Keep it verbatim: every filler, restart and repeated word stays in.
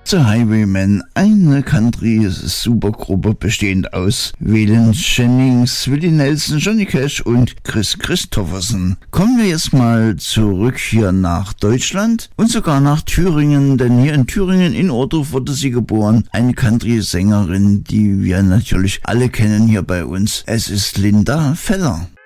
The Highwaymen, eine Country-Supergruppe bestehend aus Waylon Jennings, Willie Nelson, Johnny Cash und Kris Kristofferson. Kommen wir jetzt mal zurück hier nach Deutschland und sogar nach Thüringen, denn hier in Thüringen in Ohrdruf wurde sie geboren. Eine Country-Sängerin, die wir natürlich alle kennen hier bei uns. Es ist Linda Feller.